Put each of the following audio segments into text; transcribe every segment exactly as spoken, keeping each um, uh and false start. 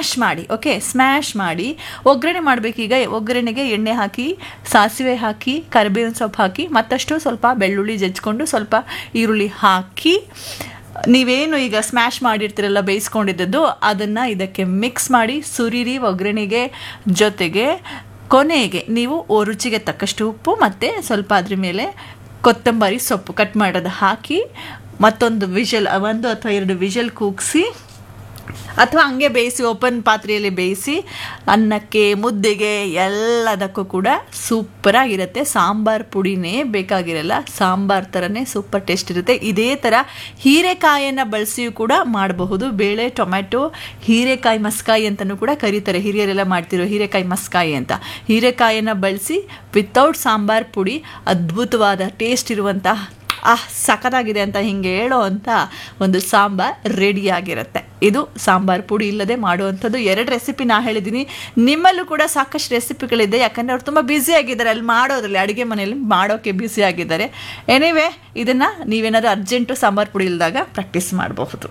Smash ಮಾಡಿ. Okay, smash ಮಾಡಿ ಒಗ್ಗರಣೆ ಮಾಡಬೇಕೀಗ. ಒಗ್ಗರಣೆಗೆ ಎಣ್ಣೆ ಹಾಕಿ, ಸಾಸಿವೆ ಹಾಕಿ, ಕರಿಬೇವಿನ ಸೊಪ್ಪು ಹಾಕಿ, ಮತ್ತಷ್ಟು ಸ್ವಲ್ಪ ಬೆಳ್ಳುಳ್ಳಿ ಜಜ್ಜಿಕೊಂಡು ಸ್ವಲ್ಪ ಈರುಳ್ಳಿ ಹಾಕಿ, ನೀವೇನು ಈಗ ಸ್ಮ್ಯಾಶ್ ಮಾಡಿರ್ತೀರಲ್ಲ ಬೇಯಿಸ್ಕೊಂಡಿದ್ದದ್ದು, ಅದನ್ನು ಇದಕ್ಕೆ ಮಿಕ್ಸ್ ಮಾಡಿ ಸುರಿರಿ ಒಗ್ಗರಣೆಗೆ. ಜೊತೆಗೆ ಕೊನೆಗೆ ನೀವು ರುಚಿಗೆ ತಕ್ಕಷ್ಟು ಉಪ್ಪು ಮತ್ತು ಸ್ವಲ್ಪ ಅದ್ರ ಮೇಲೆ ಕೊತ್ತಂಬರಿ ಸೊಪ್ಪು ಕಟ್ ಮಾಡೋದು ಹಾಕಿ ಮತ್ತೊಂದು ವಿಷಲ್, ಒಂದು ಅಥವಾ ಎರಡು ವಿಷಲ್ ಕೂಗಿಸಿ ಅಥವಾ ಹಂಗೆ ಬೇಯಿಸಿ ಓಪನ್ ಪಾತ್ರೆಯಲ್ಲಿ ಬೇಯಿಸಿ ಅನ್ನಕ್ಕೆ, ಮುದ್ದೆಗೆ, ಎಲ್ಲದಕ್ಕೂ ಕೂಡ ಸೂಪರಾಗಿರುತ್ತೆ. ಸಾಂಬಾರು ಪುಡಿನೇ ಬೇಕಾಗಿರಲ್ಲ, ಸಾಂಬಾರು ಥರನೇ ಸೂಪರ್ ಟೇಸ್ಟ್ ಇರುತ್ತೆ. ಇದೇ ಥರ ಹೀರೆಕಾಯನ್ನು ಬಳಸಿಯೂ ಕೂಡ ಮಾಡಬಹುದು. ಬೇಳೆ, ಟೊಮೆಟೊ, ಹೀರೆಕಾಯಿ ಮಸ್ಕಾಯಿ ಅಂತಲೂ ಕೂಡ ಕರೀತಾರೆ, ಹಿರಿಯರೆಲ್ಲ ಮಾಡ್ತಿರೋ ಹೀರೆಕಾಯಿ ಮಸ್ಕಾಯಿ ಅಂತ. ಹೀರೆಕಾಯನ್ನು ಬಳಸಿ ವಿತೌಟ್ ಸಾಂಬಾರು ಪುಡಿ ಅದ್ಭುತವಾದ ಟೇಸ್ಟ್ ಇರುವಂತಹ ಆಹ್ ಸಖತ್ತಾಗಿದೆ ಅಂತ ಹಿಂಗೆ ಹೇಳೋ ಅಂತ ಒಂದು ಸಾಂಬಾರ್ ರೆಡಿಯಾಗಿರುತ್ತೆ. ಇದು ಸಾಂಬಾರು ಪುಡಿ ಇಲ್ಲದೆ ಮಾಡುವಂಥದ್ದು ಎರಡು ರೆಸಿಪಿ ನಾ ಹೇಳಿದ್ದೀನಿ. ನಿಮ್ಮಲ್ಲೂ ಕೂಡ ಸಾಕಷ್ಟು ರೆಸಿಪಿಗಳಿದೆ, ಯಾಕಂದರೆ ಅವ್ರು ತುಂಬ ಬ್ಯುಸಿ ಆಗಿದ್ದಾರೆ ಅಲ್ಲಿ ಮಾಡೋದ್ರಲ್ಲಿ, ಅಡುಗೆ ಮನೆಯಲ್ಲಿ ಮಾಡೋಕ್ಕೆ ಬ್ಯುಸಿ ಆಗಿದ್ದಾರೆ. ಎನಿವೇ, ಇದನ್ನು ನೀವೇನಾದರೂ ಅರ್ಜೆಂಟು ಸಾಂಬಾರು ಪುಡಿ ಇಲ್ಲದಾಗ ಪ್ರಾಕ್ಟೀಸ್ ಮಾಡಬಹುದು.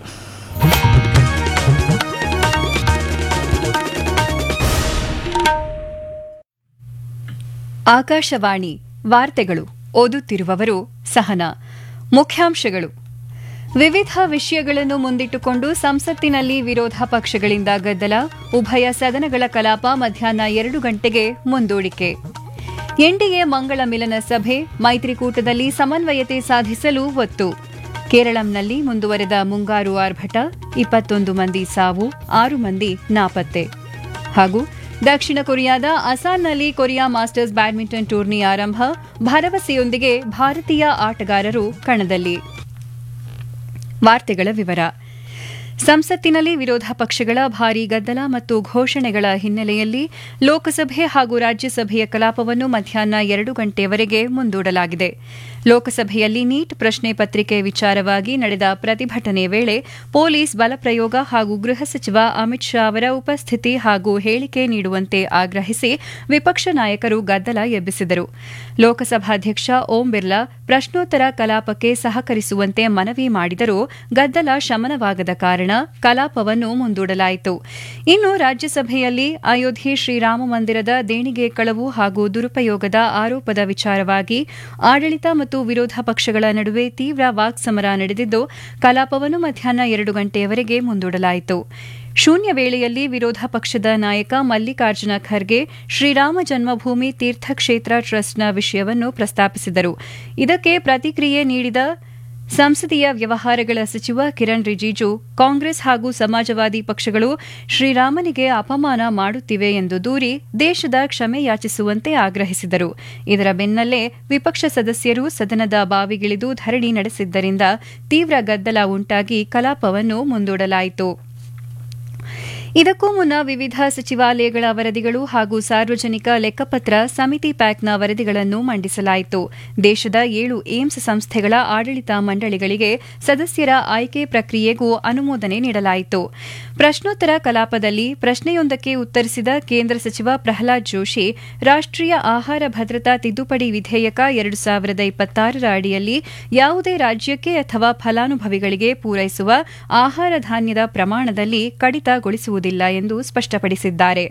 ಆಕಾಶವಾಣಿ ವಾರ್ತೆಗಳು ಓದುತ್ತಿರುವವರು ಸಹನಾ. ಮುಖ್ಯಾಂಶಗಳು: ವಿವಿಧ ವಿಷಯಗಳನ್ನು ಮುಂದಿಟ್ಟುಕೊಂಡು ಸಂಸತ್ತಿನಲ್ಲಿ ವಿರೋಧ ಪಕ್ಷಗಳಿಂದ ಗದ್ದಲ, ಉಭಯ ಸದನಗಳ ಕಲಾಪ ಮಧ್ಯಾಹ್ನ ಎರಡು ಗಂಟೆಗೆ ಮುಂದೂಡಿಕೆ. ಎನ್ಡಿಎ ಮಂಗಳ ಮಿಲನ ಸಭೆ, ಮೈತ್ರಿಕೂಟದಲ್ಲಿ ಸಮನ್ವಯತೆ ಸಾಧಿಸಲು ಒತ್ತು. ಕೇರಳಂನಲ್ಲಿ ಮುಂದುವರೆದ ಮುಂಗಾರು ಆರ್ಭಟ, ಇಪ್ಪತ್ತೊಂದು ಮಂದಿ ಸಾವು, ಆರು ಮಂದಿ ನಾಪತ್ತೆ. ಹಾಗೂ ದಕ್ಷಿಣ ಕೊರಿಯಾದ ಅಸಾನ್ನಲ್ಲಿ ಕೊರಿಯಾ ಮಾಸ್ಟರ್ಸ್ ಬ್ಯಾಡ್ಮಿಂಟನ್ ಟೂರ್ನಿ ಆರಂಭ, ಭರವಸೆಯೊಂದಿಗೆ ಭಾರತೀಯ ಆಟಗಾರರು ಕಣದಲ್ಲಿ. ವಾರ್ತೆಗಳ ವಿವರ. ಸಂಸತ್ತಿನಲ್ಲಿ ವಿರೋಧ ಪಕ್ಷಗಳ ಭಾರೀ ಗದ್ದಲ ಮತ್ತು ಘೋಷಣೆಗಳ ಹಿನ್ನೆಲೆಯಲ್ಲಿ ಲೋಕಸಭೆ ಹಾಗೂ ರಾಜ್ಯಸಭೆಯ ಕಲಾಪವನ್ನು ಮಧ್ಯಾಹ್ನ ಎರಡು ಗಂಟೆಯವರೆಗೆ ಮುಂದೂಡಲಾಗಿದೆ. ಲೋಕಸಭೆಯಲ್ಲಿ ನೀಟ್ ಪ್ರಶ್ನೆ ಪತ್ರಿಕೆ ವಿಚಾರವಾಗಿ ನಡೆದ ಪ್ರತಿಭಟನೆ ವೇಳೆ ಪೊಲೀಸ್ ಬಲಪ್ರಯೋಗ ಹಾಗೂ ಗೃಹ ಸಚಿವ ಅಮಿತ್ ಶಾ ಅವರ ಉಪಸ್ಥಿತಿ ಹಾಗೂ ಹೇಳಿಕೆ ನೀಡುವಂತೆ ಆಗ್ರಹಿಸಿ ವಿಪಕ್ಷ ನಾಯಕರು ಗದ್ದಲ ಎಬ್ಬಿಸಿದರು. ಲೋಕಸಭಾಧ್ಯಕ್ಷ ಓಂ ಬಿರ್ಲಾ ಪ್ರಶ್ನೋತ್ತರ ಕಲಾಪಕ್ಕೆ ಸಹಕರಿಸುವಂತೆ ಮನವಿ ಮಾಡಿದರೂ ಗದ್ದಲ ಶಮನವಾಗದ ಕಾರಣ ಕಲಾಪವನ್ನು ಮುಂದೂಡಲಾಯಿತು. ಇನ್ನು ರಾಜ್ಯಸಭೆಯಲ್ಲಿ ಅಯೋಧ್ಯೆ ಶ್ರೀರಾಮ ಮಂದಿರದ ದೇಣಿಗೆ ಕಳವು ಹಾಗೂ ದುರುಪಯೋಗದ ಆರೋಪದ ವಿಚಾರವಾಗಿ ಆಡಳಿತ ಮತ್ತು ವಿರೋಧ ಪಕ್ಷಗಳ ನಡುವೆ ತೀವ್ರ ವಾಕ್ಸಮರ ನಡೆದಿದ್ದು ಕಲಾಪವನ್ನು ಮಧ್ಯಾಹ್ನ ಎರಡು ಗಂಟೆಯವರೆಗೆ ಮುಂದೂಡಲಾಯಿತು. ಶೂನ್ಯ ವೇಳೆಯಲ್ಲಿ ವಿರೋಧ ಪಕ್ಷದ ನಾಯಕ ಮಲ್ಲಿಕಾರ್ಜುನ ಖರ್ಗೆ ಶ್ರೀರಾಮ ಜನ್ಮಭೂಮಿ ತೀರ್ಥಕ್ಷೇತ್ರ ಟ್ರಸ್ಟ್ನ ವಿಷಯವನ್ನು ಪ್ರಸ್ತಾಪಿಸಿದರು. ಇದಕ್ಕೆ ಪ್ರತಿಕ್ರಿಯೆ ನೀಡಿದ ಸಂಸದೀಯ ವ್ಯವಹಾರಗಳ ಸಚಿವ ಕಿರಣ್ ರಿಜಿಜು, ಕಾಂಗ್ರೆಸ್ ಹಾಗೂ ಸಮಾಜವಾದಿ ಪಕ್ಷಗಳು ಶ್ರೀರಾಮನಿಗೆ ಅಪಮಾನ ಮಾಡುತ್ತಿವೆ ಎಂದು ದೂರಿ ದೇಶದ ಕ್ಷಮೆ ಯಾಚಿಸುವಂತೆ ಆಗ್ರಹಿಸಿದರು. ಇದರ ಬೆನ್ನಲ್ಲೇ ವಿಪಕ್ಷ ಸದಸ್ಯರು ಸದನದ ಬಾವಿಗಿಳಿದು ಧರಣಿ ನಡೆಸಿದ್ದರಿಂದ ತೀವ್ರ ಗದ್ದಲ ಉಂಟಾಗಿ ಕಲಾಪವನ್ನು ಮುಂದೂಡಲಾಯಿತು. ಇದಕ್ಕೂ ಮುನ್ನ ವಿವಿಧ ಸಚಿವಾಲಯಗಳ ವರದಿಗಳು ಹಾಗೂ ಸಾರ್ವಜನಿಕ ಲೆಕ್ಕಪತ್ರ ಸಮಿತಿ ಪ್ಯಾಕ್ನ ವರದಿಗಳನ್ನು ಮಂಡಿಸಲಾಯಿತು. ದೇಶದ ಏಳು ಏಮ್ಸ್ ಸಂಸ್ಥೆಗಳ ಆಡಳಿತ ಮಂಡಳಿಗಳಿಗೆ ಸದಸ್ಯರ ಆಯ್ಕೆ ಪ್ರಕ್ರಿಯೆಗೂ ಅನುಮೋದನೆ ನೀಡಲಾಯಿತು. ಪ್ರಶ್ನೋತ್ತರ ಕಲಾಪದಲ್ಲಿ ಪ್ರಶ್ನೆಯೊಂದಕ್ಕೆ ಉತ್ತರಿಸಿದ ಕೇಂದ್ರ ಸಚಿವ ಪ್ರಹ್ಲಾದ್ ಜೋಶಿ, ರಾಷ್ಟೀಯ ಆಹಾರ ಭದ್ರತಾ ತಿದ್ದುಪಡಿ ವಿಧೇಯಕ ಎರಡು ಸಾವಿರದ ಇಪ್ಪತ್ತಾರರ ಅಡಿಯಲ್ಲಿ ಯಾವುದೇ ರಾಜ್ಯಕ್ಕೆ ಅಥವಾ ಫಲಾನುಭವಿಗಳಿಗೆ ಪೂರೈಸುವ ಆಹಾರ ಧಾನ್ಯದ ಪ್ರಮಾಣದಲ್ಲಿ ಕಡಿತಗೊಳಿಸುವುದಿಲ್ಲ ಎಂದು ಸ್ಪಷ್ಟಪಡಿಸಿದ್ದಾರೆ.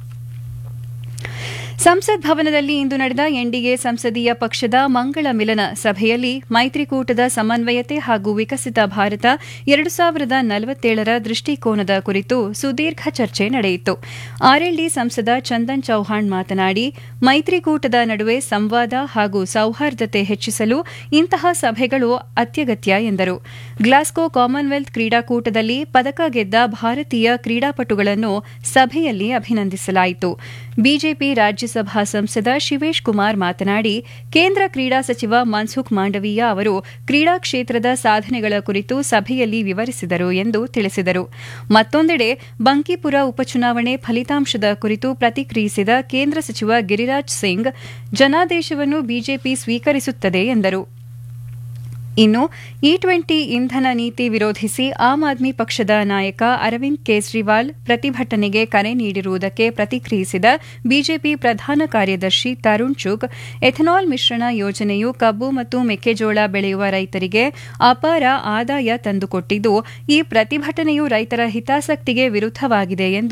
ಸಂಸತ್ ಭವನದಲ್ಲಿ ಇಂದು ನಡೆದ ಎನ್ಡಿಎ ಸಂಸದೀಯ ಪಕ್ಷದ ಮಂಗಳ ಮಿಲನ ಸಭೆಯಲ್ಲಿ ಮೈತ್ರಿಕೂಟದ ಸಮನ್ವಯತೆ ಹಾಗೂ ವಿಕಸಿತ ಭಾರತ ಎರಡು ಸಾವಿರದ ನಲವತ್ತೇಳರ ದೃಷ್ಟಿಕೋನದ ಕುರಿತು ಸುದೀರ್ಘ ಚರ್ಚೆ ನಡೆಯಿತು. ಆರ್ಎಲ್ಡಿ ಸಂಸದ ಚಂದನ್ ಚೌಹಾಣ್ ಮಾತನಾಡಿ, ಮೈತ್ರಿಕೂಟದ ನಡುವೆ ಸಂವಾದ ಹಾಗೂ ಸೌಹಾರ್ದತೆ ಹೆಚ್ಚಿಸಲು ಇಂತಹ ಸಭೆಗಳು ಅತ್ಯಗತ್ಯ ಎಂದರು. ಗ್ಲಾಸ್ಗೋ ಕಾಮನ್ವೆಲ್ತ್ ಕ್ರೀಡಾಕೂಟದಲ್ಲಿ ಪದಕ ಗೆದ್ದ ಭಾರತೀಯ ಕ್ರೀಡಾಪಟುಗಳನ್ನು ಸಭೆಯಲ್ಲಿ ಅಭಿನಂದಿಸಲಾಯಿತು. ಬಿಜೆಪಿ ರಾಜ್ಯಸಭಾ ಸಂಸದ ಶಿವೇಶ್ ಕುಮಾರ್ ಮಾತನಾಡಿ, ಕೇಂದ್ರ ಕ್ರೀಡಾ ಸಚಿವ ಮನ್ಸುಖ್ ಮಾಂಡವೀಯ ಅವರು ಕ್ರೀಡಾ ಕ್ಷೇತ್ರದ ಸಾಧನೆಗಳ ಕುರಿತು ಸಭೆಯಲ್ಲಿ ವಿವರಿಸಿದರು ಎಂದು ತಿಳಿಸಿದರು. ಮತ್ತೊಂದೆಡೆ ಬಂಕಿಪುರ ಉಪಚುನಾವಣೆ ಫಲಿತಾಂಶದ ಕುರಿತು ಪ್ರತಿಕ್ರಿಯಿಸಿದ ಕೇಂದ್ರ ಸಚಿವ ಗಿರಿರಾಜ್ ಸಿಂಗ್, ಜನಾದೇಶವನ್ನು ಬಿಜೆಪಿ ಸ್ವೀಕರಿಸುತ್ತದೆ ಎಂದರು. ಇನ್ನು ಇ ಟ್ವೆಂಟಿ ಇಂಧನ ನೀತಿ ವಿರೋಧಿಸಿ ಆಮ್ ಆದ್ಮಿ ಪಕ್ಷದ ನಾಯಕ ಅರವಿಂದ್ ಕೇಜ್ರಿವಾಲ್ ಪ್ರತಿಭಟನೆಗೆ ಕರೆ ನೀಡಿರುವುದಕ್ಕೆ ಪ್ರತಿಕ್ರಿಯಿಸಿದ ಬಿಜೆಪಿ ಪ್ರಧಾನ ಕಾರ್ಯದರ್ಶಿ ತರುಣ್ ಚುಗ್, ಎಥನಾಲ್ ಮಿಶ್ರಣ ಯೋಜನೆಯು ಕಬ್ಬು ಮತ್ತು ಮೆಕ್ಕೆಜೋಳ ಬೆಳೆಯುವ ರೈತರಿಗೆ ಅಪಾರ ಆದಾಯ ತಂದುಕೊಟ್ಟಿದ್ದು, ಈ ಪ್ರತಿಭಟನೆಯು ರೈತರ ಹಿತಾಸಕ್ತಿಗೆ ವಿರುದ್ಧವಾಗಿದೆ ಎಂದು